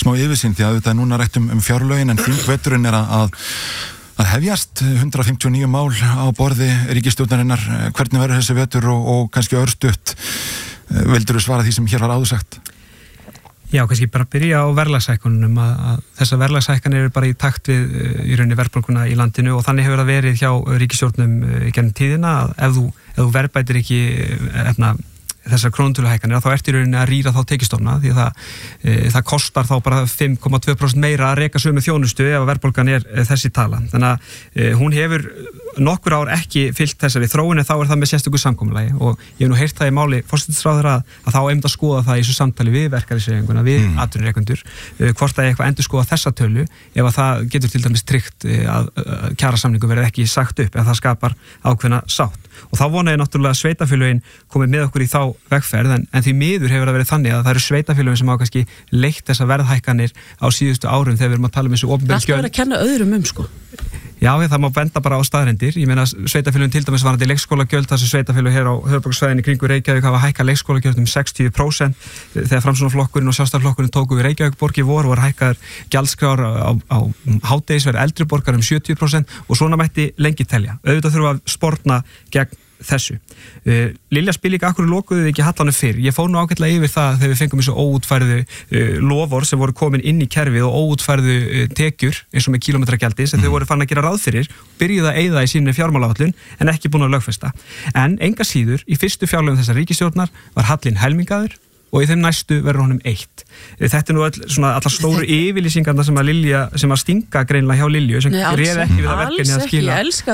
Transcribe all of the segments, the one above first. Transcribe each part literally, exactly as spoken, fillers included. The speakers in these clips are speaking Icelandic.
smá yfirsýn því að þetta er núna rætt um, um fjárlögin en þingveturinn er að, að hefjast hundrað fimmtíu og níu mál á borði ríkisstjórnarinnar. Hvernig verður þessi vetur og, og kannski örstutt? Vildur þú svara því sem hér var áður sagt? Já, kannski bara byrja á verðlagshækkunum að, að þessar verðlagshækkanir eru bara í takt við í rauninni verðbólguna í landinu og þannig hefur það verið hjá ríkisstjórnum í gennum tíðina að ef þú, ef þú verðbætir ekki efna, þessar krónutöluhækkanir þá ertu í rauninni að rýra þá tekjustofna því að það, e, það kostar þá bara fimm komma tvö prósent meira að reka sömu þjónustu ef verðbólgan er e, þessi tala. Þannig að e, hún hefur nokkur ár ekki fylgt þessari þróun en þá er það með sérstöku samkomulagi og ég hef nú heyrt það í máli forsætisráðherra að, að þá einmitt að skoða það í þessu samtali við verkalýðshreyfinguna, við mm. atvinnurekendur uh, hvort það er eitthvað endur skoða þessa tölu ef að það getur til dæmis tryggt uh, að uh, kjarasamningu verði ekki sagt upp ef það skapar ákveðna sátt og þá vona ég náttúrulega að sveitafélögin komið með okkur í þá vegferð en, en því miður hefur það verið þannig að það eru sveitafélögin sem hafa kannski leitt þessa verðhækkanir á síðustu árum þegar við erum að tala um þessu opinberu gjöld. Alltaf verið að kenna öðrum um sko. Já, það má benda bara á staðreyndir. Ég meina sveitafélögin til dæmis varandi leikskólagjöld þar sem sveitafélög hér á höfuðborgarsvæðinu kringu Reykjavík hafa hækkað leikskólagjöld um sextíu prósent þegar Framsóknarflokkurinn og Sjálfstæðisflokkurinn tóku við Reykjavíkurborg í vor voru hækkaðar gjaldskrár á, á hádegisverð eldri borgar um sjötíu prósent og svona mætti lengi telja. Auðvitað þurfa að sporna gegn þessu. Uh, Lilja spil líka akkur lokuðu við ekki hallanum fyrr. Ég fór nú ágætlega yfir það þegar við fengum þessu óútfærðu uh, lofur sem voru komin inn í kerfið og óútfærðu uh, tekjur eins og með kílómetragjaldi sem mm. þau voru fann að gera ráð fyrir, byrjuðu að eyða í sínu fjármálaáætlun en ekki búin að lögfesta. En enga síður í fyrstu fjárlögum þessar ríkisstjórnar var hallinn helmingaður og í þeim næstu verður honum eitt. Þetta er nú all, svona allar stóru yfirlýsingarna sem að Lilja, sem að stinga greinlega hjá Lilju sem réð ekki við það verkefni að skila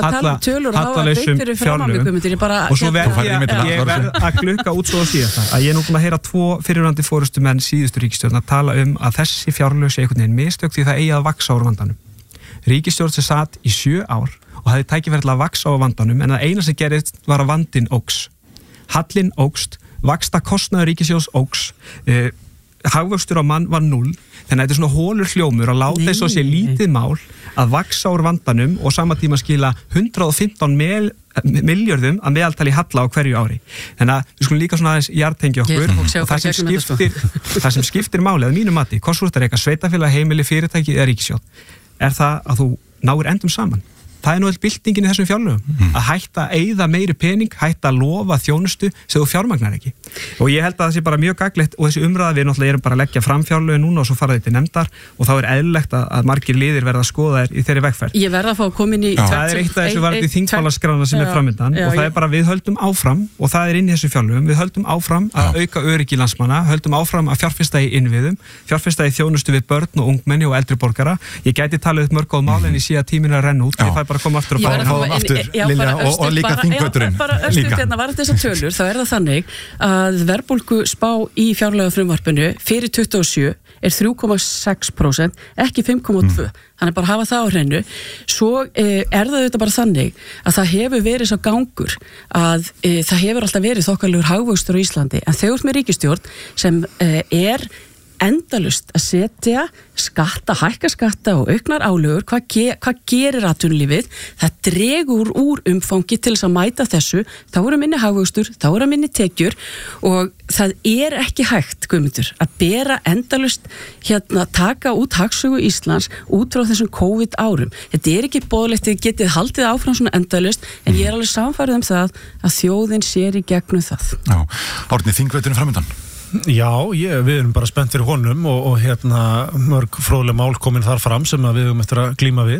hallalausum fjárlögum og svo verð ég, ég verð að glukka út svo að síða það að ég er nú búin að heyra tvo fyrirrandi forystumenn síðustu ríkisstjórn að tala um að þessi fjárlög sé einhvern veginn mistök því það eigi að vaxa úr vandanum. Ríkisstjórn sem satt í sjö ár og hafði tækifæri til að vaxa á vandanum en það eina sem gerist var að vandinn óx. Hallinn óxst, vaxta kostnaður ríkissjóðs óx, eh, hagvöxtur á mann var núll, þannig að þetta er svona hólur hljómur að láta þess að sé lítið mál að vaxa úr vandanum og sama tíma skila hundrað og fimmtán milljörðum að meðaltali halla á hverju ári. Þannig að við skulum líka svona aðeins jartengja okkur og það sem skiptir, það sem skiptir máli að mínu mati, hvort þú ert að reka sveitafélag, heimili, fyrirtæki eða ríkissjóð, er það að þú náir endum saman. Það er nú öll byltingin í þessum fjárlögum mm. að hætta að eyða meiri pening, hætta að lofa þjónustu sem þú fjármagnar ekki. Og ég held að það sé bara mjög gagnlegt og þessi umræða við náttúrulega erum bara að leggja fram fjárlögin núna og svo fara þetta til nefndar og þá er eðlilegt að, að margir liðir verða að skoða þær í þeirri vegferð. Ég verða að fá að koma inn í... Það er eitt af þessu varðið þingmálaskrána sem er framöndan og það er bara við höldum áfram og það er inn í þessu fjárlögum, við höldum áfram að auka öryggi landsmanna, höldum áfram að fjárfesta í innviðum, fjárfesta í þjónustu við börn og ungmenni og eldri borgara. Ég gæti talið upp mörg góð mál en ég sé að tíminn er að renna út, ég fæ bara að koma aftur og fá aftur, Lilja, og, og líka þingvöturinn bara örstuð hérna var þessar tölur þá er það þannig að verðbólgu spá í fjárlagafrumvarpinu fyrir tuttugu og sjö er þrjú komma sex prósent ekki fimm komma tvö mm. þannig bara hafa það á hreinu svo eh, er það auðvitað bara þannig að það hefur verið svo gangur að eh, það hefur alltaf verið þokkalegur hagvöxtur á Íslandi en þau ert með ríkisstjórn sem eh, er endalust að setja skatta, hækka skatta og auknar álögur, hvað, ge, hvað gerir atvinnulífið? Það dregur úr umfangi til þess að mæta þessu, þá eru minni hagvöxtur, þá eru minni tekjur og það er ekki hægt, Guðmundur, að bera endalust hérna, taka út hagsögu Íslands út frá þessum COVID árum. Þetta er ekki boðlegt, þið getið haldið áfram svona endalust, en ég er alveg samfærið um það að þjóðin sér í gegnum það. Já, Árni, þingveturinn framöndan. Já, ég, við erum bara spennt fyrir honum og, og hérna mörg fróðleg mál komin þar fram sem að við höfum eftir að glíma við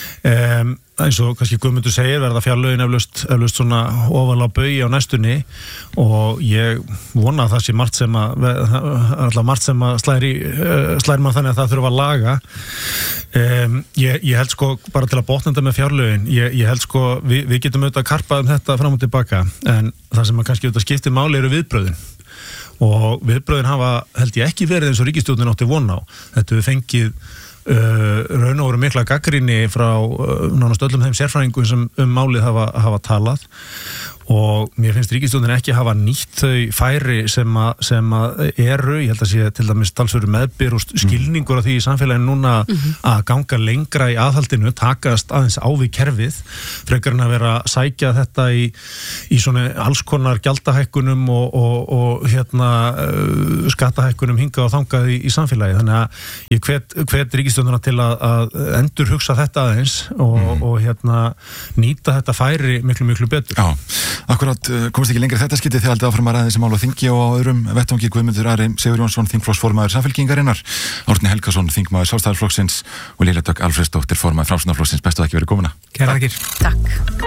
um, eins og kannski Guðmundur segir verða fjárlögin eflaust, eflaust svona ofarlega baugi á næstunni og ég vona að það sé margt sem að alltaf margt sem að slæri slæri mann þannig að það þurfa að laga um, ég, ég held sko bara til að botna þetta með fjárlögin ég, ég held sko við, við getum auðvitað að karpa um þetta fram og tilbaka en það sem að kannski auðvitað skiptir máli eru viðbröðin og viðbröðin hafa held ég ekki verið eins og ríkisstjórnin átti von á. Þetta við fengið uh, raun og veru mikla gagnrýni frá uh, nánast öllum þeim sérfræðingum sem um málið hafa, hafa talað og mér finnst ríkisstjórnin ekki hafa nýtt þau færi sem að, sem að eru, ég held að sé til dæmis talsverður meðbyr og skilningur á því í samfélaginu núna mm-hmm. að ganga lengra í aðhaldinu, takast aðeins á við kerfið, frekar en að vera að sækja þetta í, í svona alls konar gjaldahækkunum og, og, og hérna uh, skattahækkunum hingað og þangað í, í samfélagi, þannig að ég hvet, hvet ríkisstjórnina til að, að endur hugsa þetta aðeins og, mm. og hérna nýta þetta færi miklu miklu betur. Já. Akkurat, komist ekki lengri þetta skipti þegar aldrei áfram að ræða þessi mál á þingi og á öðrum vettvangi. Guðmundur Ari Sigur Jónsson, þingflokksformaður Samfylkingarinnar, Árni Helgason, þingmaður Sjálfstæðisflokksins og Lilja Dögg Alfreðsdóttir, formaður Framsóknarflokksins. Bestu að ekki verið komuna. Kærar þakkir. Takk.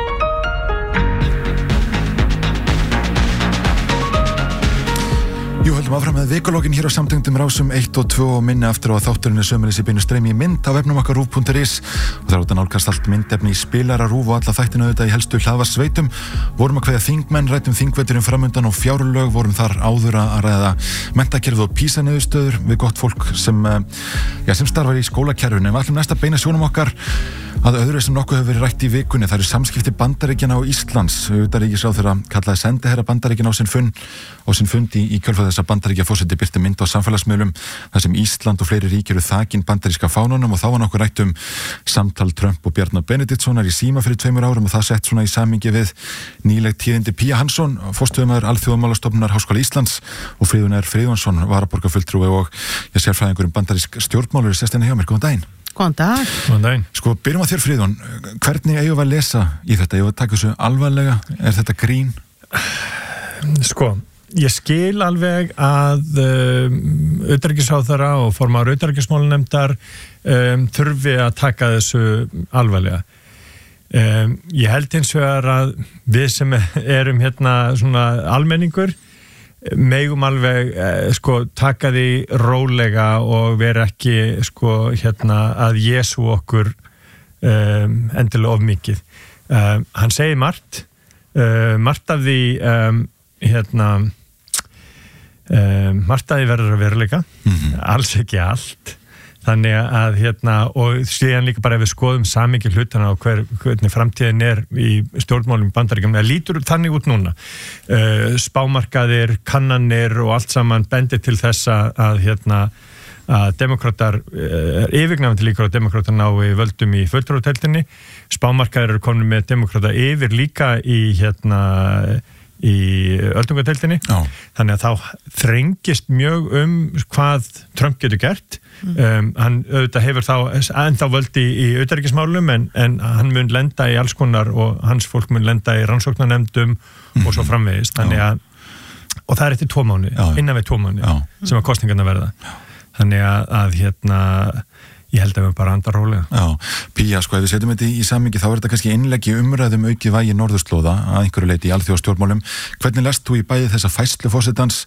Jú, höldum áfram með vikulókin hér á samtengdum rásum eitt og tvö og minni aftur á að þátturinn er sömuleiðis í beinu streymi í mynd á vefnum okkar rúv punktur is og það er átt að nálgast allt myndefni í spilara rúv og alla þættina auðvitað í helstu hlaðvarpssveitum. Vorum að kveðja þingmenn, ræddum þingveturinn framundan og fjárlög, vorum þar áður að ræða menntakerfið og PISA-niðurstöður við gott fólk sem, ja, sem starfar í skólakerfinu. En við ætlum næst að beina sjónum okkar að öðru sem nokkuð hefur verið rætt í vikunni. Það eru samskipti Bandaríkjanna og Íslands. Utanríkisráðherra kallaði sendiherra Bandaríkjanna á sinn fund á sinn fund í, í kjölfar þess að Bandaríkjaforseti birti mynd á samfélagsmiðlum þar sem Ísland og fleiri ríki eru þakin bandaríska fánunum og þá var nokkuð rætt um samtal Trump og Bjarna Benediktssonar í síma fyrir tveimur árum og það sett svona í samhengi við nýleg tíðindi. Pía Hansson, forstöðumaður Alþjóðamálastofnunar Háskóla Íslands og Friðunar Friðjónsson, varaborgarfulltrúi og ég sérfræðingur um bandarísk stjórnmálur sest hérna hjá mér. Góðan daginn. Góðan dag. Góðan daginn. Sko, byrjum að þér Friðjón, hvernig eigum við að lesa í þetta? Eigum við að taka þessu alvarlega? Er þetta grín? Sko, ég skil alveg að um, utanríkisráðherra og formaður utanríkismálanefndar um, þurfi að taka þessu alvarlega. Um, ég held hins vegar að við sem erum hérna svona almenningur megum alveg eh, sko taka því rólega og vera ekki sko hérna að Jesú okkur um, endilega of mikið. Um, hann segir margt, uh, margt af því um, hérna um, margt af því verður að veruleika, mm-hmm. alls ekki allt. Þannig að hérna, og síðan líka bara ef við skoðum samingi hlutana og hver, hvernig framtíðin er í stjórnmálum Bandaríkjum, það lítur þannig út núna. Uh, spámarkaðir, kannanir og allt saman bendir til þess að hérna að demokratar, uh, yfirgnæfandi líka á demokratar nái völdum í fulltrúadeildinni. Spámarkaðir eru komin með demokrata yfir líka í hérna í öldungadeildinni. Já. Þannig að þá þrengist mjög um hvað Trump getur gert. Mm. Um, hann auðvitað hefur þá ennþá völdi í utanríkismálum en, en hann mun lenda í alls konar og hans fólk mun lenda í rannsóknarnefndum mm. og svo framvegist. Þannig að, og það er eftir tvo mánuði, innan við tvo mánuði sem að kosningarna verða. Já. Þannig að, að hérna ég held að við bara andar rólega. Já, Pía, sko, ef við setjum þetta í samhengi þá er þetta kannski innleggi umræðum aukið vægi norðurslóða að einhverju leiti í alþjóðastjórnmálum. Hvernig lest þú í bæði þessa færslu forsetans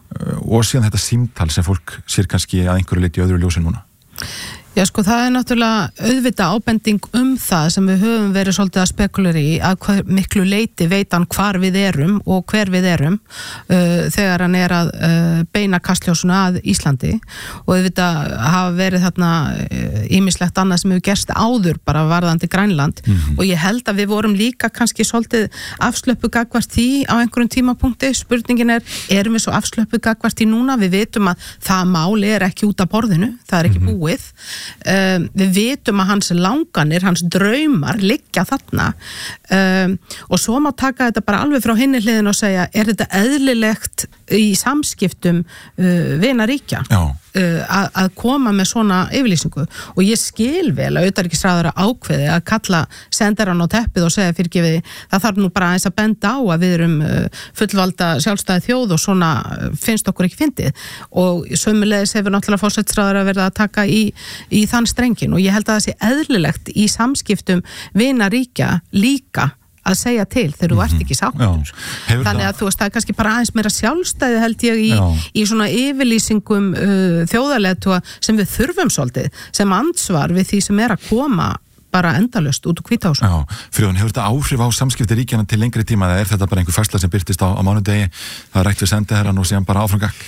og síðan þetta símtal sem fólk sér kannski að einhverju leiti í öðru ljósi núna? Já, sko, það er náttúrulega auðvitað ábending um það sem við höfum verið svolítið að spekulera í, að hver, miklu leiti veit hann hvar við erum og hver við erum uh, þegar hann er að uh, beina kastljósuna að Íslandi og auðvitað hafa verið þarna ýmislegt uh, annað sem hefur gerst áður bara varðandi Grænland mm-hmm. og ég held að við vorum líka kannski svolítið afslöppu gagvart því á einhverjum tímapunkti. Spurningin er, erum við svo afslöppu gagvart því núna? Við vitum að það mál er ekki út af borðinu, það er ekki mm-hmm. búið. Um, við vitum að hans langanir, hans draumar liggja þarna um, og svo má taka þetta bara alveg frá hinni hliðin og segja, er þetta eðlilegt í samskiptum uh, vinaríkja uh, að, að koma með svona yfirlýsingu og ég skil vel að utanríkisráðherra ákveði að kalla sendarann á teppið og segja fyrirgefiði, það þarf nú bara aðeins að benda á að við erum uh, fullvalda sjálfstæði þjóð og svona finnst okkur ekki fyndið og sömulegis hefur náttúrulega forsætisráðherra verið að taka í, í þann strengin og ég held að það sé eðlilegt í samskiptum vinaríkja líka að segja til þegar þú ert ekki sáttur. Þannig að þú veist, það er kannski bara aðeins meira sjálfstæði held ég í, í svona yfirlýsingum uh, þjóðarleiðtoga sem við þurfum svolítið, sem ansvar við því sem er að koma bara endalaust út úr Hvítahúsinu. Já, Friðjón, hefur þetta áhrif á samskipti ríkjana til lengri tíma eða er þetta bara einhver færsla sem byrtist á, á mánudegi, það er rætt við sendiherrann og síðan bara áframgak?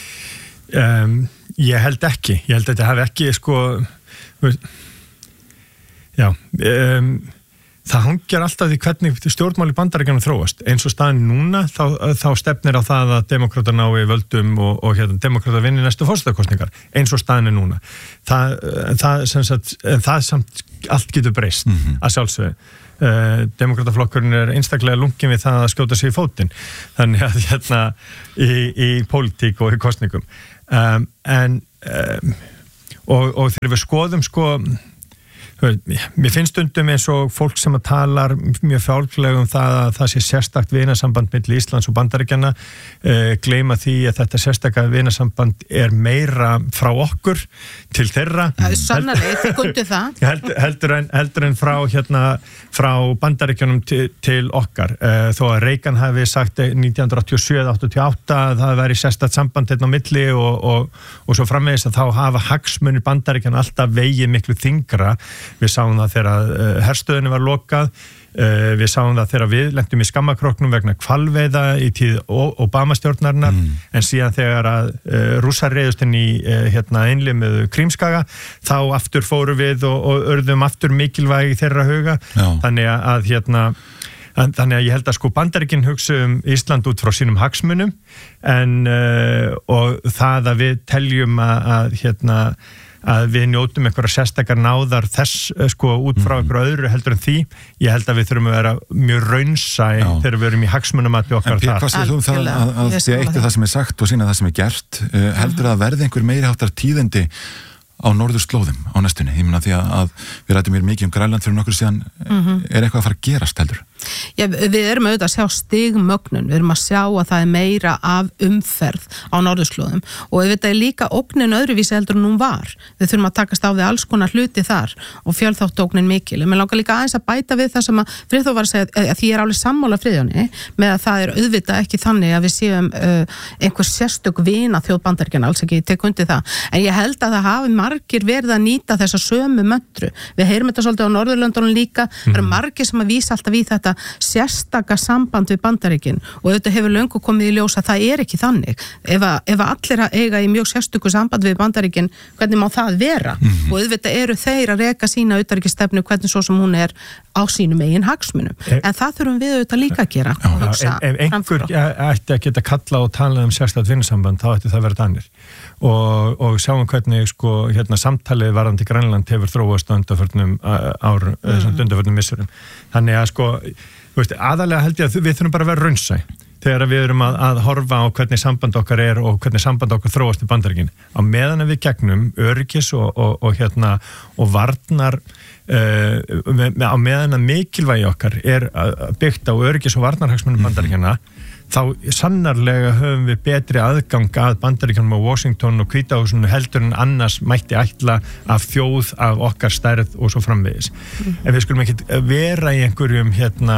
Um, ég held ekki, ég held að þetta hafi ekki sko, já, um, það hangjar alltaf því hvernig stjórnmál í Bandaríkjunum þróast. Eins og staðan núna, þá, þá stefnir á það að demókratar nái völdum og, og hérna, demókratar vinni næstu forsetakosningar, eins og staðan er núna. Það, það, sem sagt, það samt allt getur breyst, mm-hmm. að sjálfsögðu. Uh, Demókrataflokkurinn er einstaklega lungin við það að skjóta sig í fótinn. Þannig að hérna í, í pólitík og í kosningum. Um, en um, og, og þegar við skoðum sko mér finnst stundum eins og fólk sem að talar mjög fjálglega um það að það sé sérstakt vinasamband milli Íslands og Bandaríkjanna eh, gleyma því að þetta sérstakka vinasamband er meira frá okkur til þeirra Sannarlega, þið gundu það heldur, heldur, en, heldur en frá hérna frá Bandaríkjunum til, til okkar eh, þó að Reagan hafi sagt nítján hundruð áttatíu og sjö til áttatíu og átta að það væri sérstakt samband hérna á milli og, og, og svo framvegis að þá hafa hagsmunir Bandaríkjanna alltaf vegið miklu þyngra. Við sáum það þegar uh, herstöðinu var lokað, uh, við sáum það þegar við lentum í skammakróknum vegna hvalveiða í tíð Obama-stjórnarinnar, mm. en síðan þegar að uh, rússar reiðust inn í uh, hérna, einlimuðu Krímskaga, þá aftur fóru við og, og urðum aftur mikilvægi í þeirra huga. Já. Þannig að hérna Þannig að ég held að sko Bandaríkin hugsa um Ísland út frá sínum hagsmunum en uh, og það að við teljum að, að hérna að við njótum einhverja sérstakar náðar þess sko út frá einhverju öðru heldur en því, ég held að við þurfum að vera mjög raunsæ Já. Þegar við erum í hagsmunumati okkar en, þar. En hvað segir þú um það að, að því að eitt af það sem er sagt og sína það sem er gert, uh, heldur að verði einhver meiri háttar tíðindi á norðurslóðum á næstunni, ég meina því að, að við rætum mér mikið um Grænland fyrir nokkur síðan mm-hmm. er eitthvað að fara að gerast heldur? Já, við erum auðvitað að sjá stigmögnun, við erum að sjá að það er meira af umferð á norðurslóðum og auðvitað er líka ógnin öðruvísi heldur en hún var. Við þurfum að takast á við alls konar hluti þar og fjölþátt ógnin mikil. En mér langar líka aðeins að bæta við það sem að Friðþór var að segja að því ég er alveg sammála Friðjóni með að það er auðvitað ekki þannig að við séum uh, einhver sérstök vina þjóð Bandaríkjanna, alls ekki, ég tek undir það. En ég held að það hafi margir verið að nýta þessa sömu möntru. Við heyrum þetta svolítið á Norðurlöndunum líka, það eru margir sem að vísa alltaf í þetta sérstaka samband við Bandaríkin og þetta hefur löngu komið í ljós að það er ekki þannig. Ef að, ef að allir að eiga í mjög sérstöku samband við Bandaríkin, hvernig má það vera? Mm-hmm. Og auðvitað eru þeir að reka sína utanríkisstefnu hvernig svo sem hún er á sínum eigin hagsmunum. E en það þurfum við auðvitað líka að gera. Já, hugsa, ef, ef einhver ætti að geta kalla og tala um sérstakt vinnusamband, þá ætti það verið annir. Og, og sjáum hvernig sko, hérna, samtalið varðandi Grænland hefur þróast á undanförnum ár, mm. undanförnum missurum. Þannig að sko, veist, aðalega held ég að við þurfum bara að vera raunsæ þegar við erum að, að horfa á hvernig samband okkar er og hvernig samband okkar þróast í Bandaríkin. Á meðan við gegnum öryggis og, og, og, hérna, og varnar uh, á meðan að mikilvægi okkar er byggt á öryggis og varnarhagsmunum Bandaríkjanna, þá sannarlega höfum við betri aðgang að Bandaríkjanum á Washington og Hvítahúsinu heldur en annars mætti ætla af þjóð af okkar stærð og svo framvegis. Mm. En við skulum ekki vera í einhverjum hérna,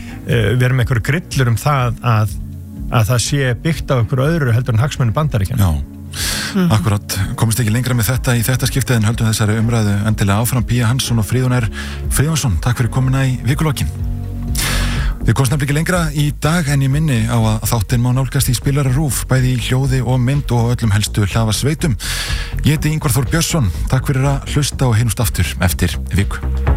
vera með einhverju grillur um það að, að það sé byggt á einhverju öðru heldur en hagsmunum Bandaríkjanum. Já, mm. akkurat. Komist ekki lengra með þetta í þetta skiptið en höldum þessari umræðu endilega áfram. Pía Hansson og Friðjón Friðjónsson, takk fyrir komuna í Vikulokin. Við komst nefnilega ekki lengra í dag en ég minni á að þáttinn má nálgast í Spilara RÚV, bæði í hljóði og mynd og öllum helstu hlaðvarpssveitum. Ég heiti Ingvar Þór Björnsson, takk fyrir að hlusta og heyrumst aftur eftir viku.